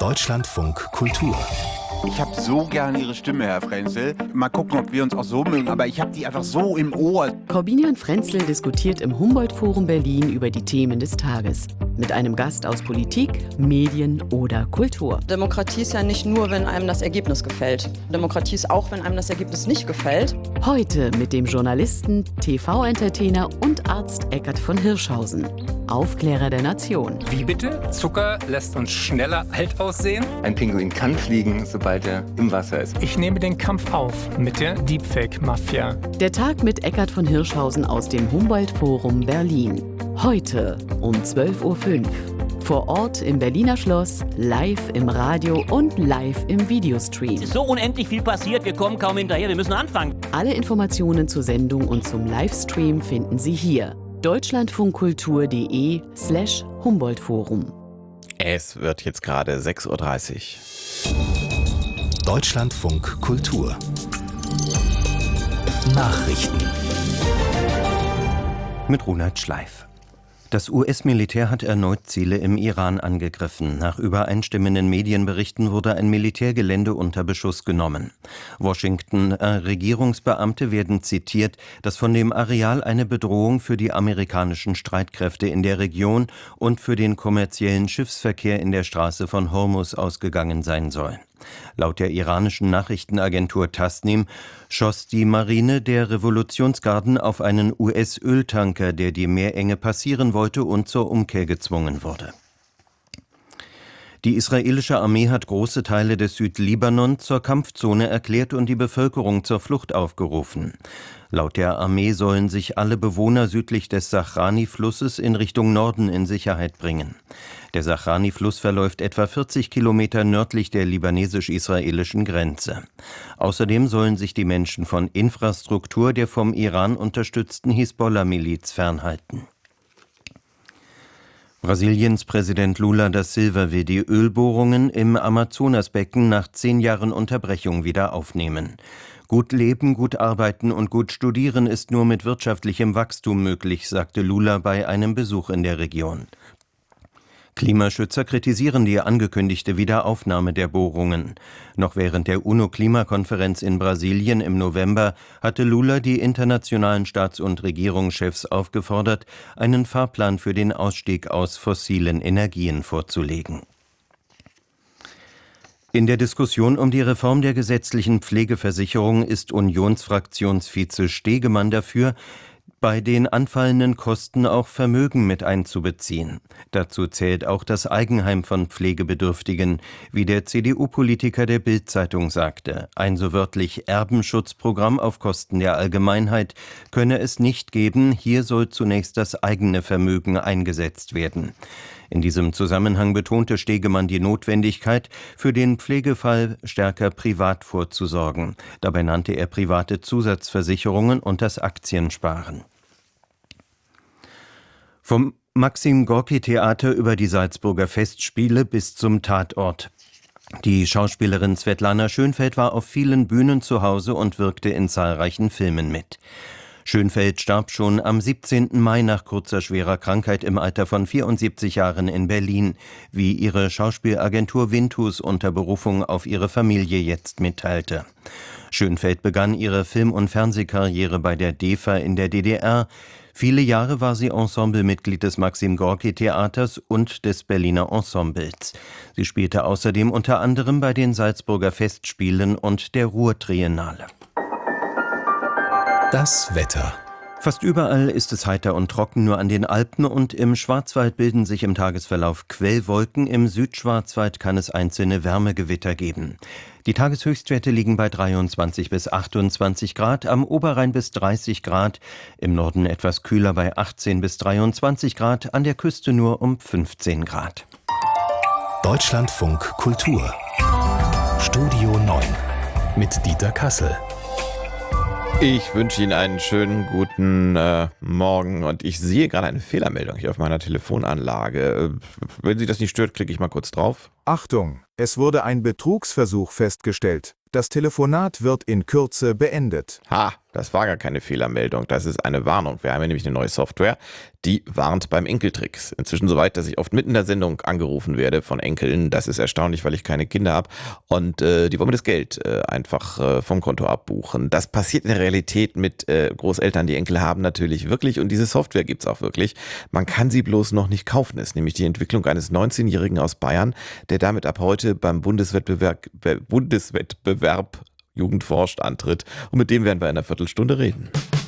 Deutschlandfunk Kultur. Ich habe so gerne Ihre Stimme, Herr Frenzel. Mal gucken, ob wir uns auch so mögen, aber ich habe die einfach so im Ohr. Korbinian Frenzel diskutiert im Humboldt-Forum Berlin über die Themen des Tages. Mit einem Gast aus Politik, Medien oder Kultur. Demokratie ist ja nicht nur, wenn einem das Ergebnis gefällt. Demokratie ist auch, wenn einem das Ergebnis nicht gefällt. Heute mit dem Journalisten, TV-Entertainer und Arzt Eckart von Hirschhausen. Aufklärer der Nation. Wie bitte? Zucker lässt uns schneller alt aussehen? Ein Pinguin kann fliegen, sobald er im Wasser ist. Ich nehme den Kampf auf mit der Deepfake-Mafia. Der Tag mit Eckart von Hirschhausen aus dem Humboldt-Forum Berlin. Heute um 12:05 Uhr. Vor Ort im Berliner Schloss, live im Radio und live im Videostream. Es ist so unendlich viel passiert, wir kommen kaum hinterher, wir müssen anfangen. Alle Informationen zur Sendung und zum Livestream finden Sie hier. deutschlandfunkkultur.de/Humboldt-Forum. Es wird jetzt gerade 6:30 Uhr. Deutschlandfunk Kultur. Nachrichten. Mit Ronald Schleif. Das US-Militär hat erneut Ziele im Iran angegriffen. Nach übereinstimmenden Medienberichten wurde ein Militärgelände unter Beschuss genommen. Washington-Regierungsbeamte werden zitiert, dass von dem Areal eine Bedrohung für die amerikanischen Streitkräfte in der Region und für den kommerziellen Schiffsverkehr in der Straße von Hormuz ausgegangen sein soll. Laut der iranischen Nachrichtenagentur Tasnim schoss die Marine der Revolutionsgarden auf einen US-Öltanker, der die Meerenge passieren wollte und zur Umkehr gezwungen wurde. Die israelische Armee hat große Teile des Südlibanon zur Kampfzone erklärt und die Bevölkerung zur Flucht aufgerufen. Laut der Armee sollen sich alle Bewohner südlich des Sachrani-Flusses in Richtung Norden in Sicherheit bringen. Der Sachrani-Fluss verläuft etwa 40 Kilometer nördlich der libanesisch-israelischen Grenze. Außerdem sollen sich die Menschen von Infrastruktur der vom Iran unterstützten Hisbollah-Miliz fernhalten. Brasiliens Präsident Lula da Silva will die Ölbohrungen im Amazonasbecken nach 10 Jahren Unterbrechung wieder aufnehmen. Gut leben, gut arbeiten und gut studieren ist nur mit wirtschaftlichem Wachstum möglich, sagte Lula bei einem Besuch in der Region. Klimaschützer kritisieren die angekündigte Wiederaufnahme der Bohrungen. Noch während der UNO-Klimakonferenz in Brasilien im November hatte Lula die internationalen Staats- und Regierungschefs aufgefordert, einen Fahrplan für den Ausstieg aus fossilen Energien vorzulegen. In der Diskussion um die Reform der gesetzlichen Pflegeversicherung ist Unionsfraktionsvize Stegemann dafür, bei den anfallenden Kosten auch Vermögen mit einzubeziehen. Dazu zählt auch das Eigenheim von Pflegebedürftigen, wie der CDU-Politiker der Bild-Zeitung sagte. Ein so wörtlich Erbenschutzprogramm auf Kosten der Allgemeinheit könne es nicht geben, hier soll zunächst das eigene Vermögen eingesetzt werden. In diesem Zusammenhang betonte Stegemann die Notwendigkeit, für den Pflegefall stärker privat vorzusorgen. Dabei nannte er private Zusatzversicherungen und das Aktiensparen. Vom Maxim-Gorki-Theater über die Salzburger Festspiele bis zum Tatort. Die Schauspielerin Svetlana Schönfeld war auf vielen Bühnen zu Hause und wirkte in zahlreichen Filmen mit. Schönfeld starb schon am 17. Mai nach kurzer schwerer Krankheit im Alter von 74 Jahren in Berlin, wie ihre Schauspielagentur Vintus unter Berufung auf ihre Familie jetzt mitteilte. Schönfeld begann ihre Film- und Fernsehkarriere bei der DEFA in der DDR. Viele Jahre war sie Ensemblemitglied des Maxim-Gorki-Theaters und des Berliner Ensembles. Sie spielte außerdem unter anderem bei den Salzburger Festspielen und der Ruhr-Triennale. Das Wetter. Fast überall ist es heiter und trocken, nur an den Alpen und im Schwarzwald bilden sich im Tagesverlauf Quellwolken. Im Südschwarzwald kann es einzelne Wärmegewitter geben. Die Tageshöchstwerte liegen bei 23 bis 28 Grad, am Oberrhein bis 30 Grad, im Norden etwas kühler bei 18 bis 23 Grad, an der Küste nur um 15 Grad. Deutschlandfunk Kultur. Studio 9 mit Dieter Kassel. Ich wünsche Ihnen einen schönen guten Morgen und ich sehe gerade eine Fehlermeldung hier auf meiner Telefonanlage. Wenn Sie das nicht stört, klicke ich mal kurz drauf. Achtung, es wurde ein Betrugsversuch festgestellt. Das Telefonat wird in Kürze beendet. Ha, das war gar keine Fehlermeldung, das ist eine Warnung. Wir haben hier nämlich eine neue Software, die warnt beim Enkeltricks. Inzwischen so weit, dass ich oft mitten in der Sendung angerufen werde von Enkeln. Das ist erstaunlich, weil ich keine Kinder habe. Und die wollen mir das Geld einfach vom Konto abbuchen. Das passiert in der Realität mit Großeltern, die Enkel haben, natürlich wirklich. Und diese Software gibt's auch wirklich. Man kann sie bloß noch nicht kaufen. Es ist nämlich die Entwicklung eines 19-Jährigen aus Bayern, der damit ab heute beim Bundeswettbewerb Jugend forscht antritt. Und mit dem werden wir in einer Viertelstunde reden.